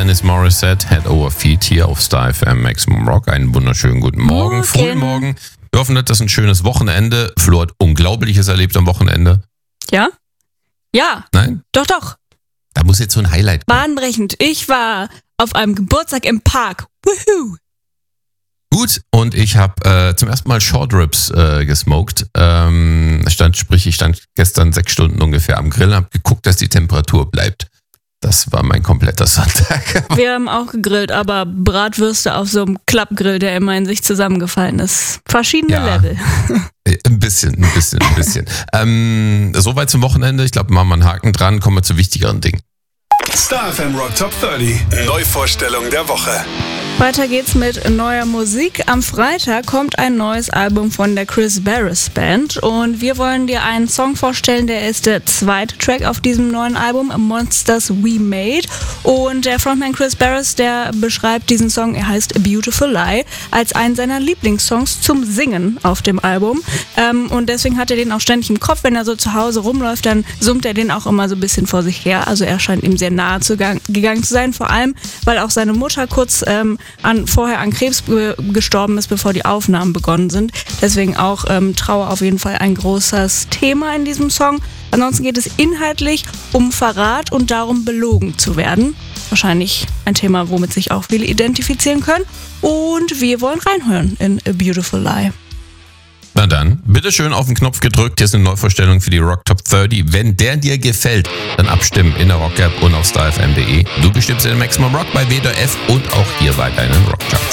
Alanis Morissette, Head Over Feet hier auf Star FM Maximum Rock. Einen wunderschönen guten Morgen. Frühen Morgen. Wir hoffen, dass das ein schönes Wochenende. Flo hat Unglaubliches erlebt am Wochenende. Ja? Ja. Nein? Doch. Da muss jetzt so ein Highlight kommen. Bahnbrechend. Ich war auf einem Geburtstag im Park. Woohoo! Gut, und ich habe zum ersten Mal Short Ribs gesmoked. Ich stand gestern 6 Stunden ungefähr am Grill und habe geguckt, dass die Temperatur bleibt. Das war mein kompletter Sonntag. Wir haben auch gegrillt, aber Bratwürste auf so einem Klappgrill, der immer in sich zusammengefallen ist. Verschiedene Level. Ein bisschen. Soweit zum Wochenende. Ich glaube, machen wir einen Haken dran. Kommen wir zu wichtigeren Dingen. Star FM Rock Top 30. Neuvorstellung der Woche. Weiter geht's mit neuer Musik. Am Freitag kommt ein neues Album von der Chris Barris Band und wir wollen dir einen Song vorstellen, der ist der zweite Track auf diesem neuen Album, Monsters We Made. Und der Frontman Chris Barris, der beschreibt diesen Song, er heißt A Beautiful Lie, als einen seiner Lieblingssongs zum Singen auf dem Album. Und deswegen hat er den auch ständig im Kopf, wenn er so zu Hause rumläuft, dann summt er den auch immer so ein bisschen vor sich her. Also er scheint ihm sehr nahe gegangen zu sein, vor allem, weil auch seine Mutter kurz vorher an Krebs gestorben ist, bevor die Aufnahmen begonnen sind. Deswegen auch Trauer auf jeden Fall ein großes Thema in diesem Song. Ansonsten geht es inhaltlich um Verrat und darum, belogen zu werden. Wahrscheinlich ein Thema, womit sich auch viele identifizieren können. Und wir wollen reinhören in A Beautiful Lie. Na dann, bitteschön auf den Knopf gedrückt. Hier ist eine Neuvorstellung für die Rock Top 30. Wenn der dir gefällt, dann abstimmen in der Rock App und auf starfm.de. Du bestimmst den Maximum Rock bei WDF und auch hier bei deinen Rockcharts.